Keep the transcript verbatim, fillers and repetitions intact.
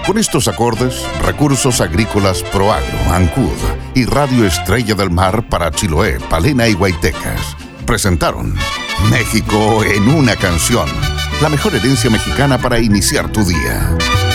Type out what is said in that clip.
Con estos acordes, Recursos Agrícolas Proagro, Ancud y Radio Estrella del Mar para Chiloé, Palena y Guaitecas presentaron México en una canción, la mejor herencia mexicana para iniciar tu día.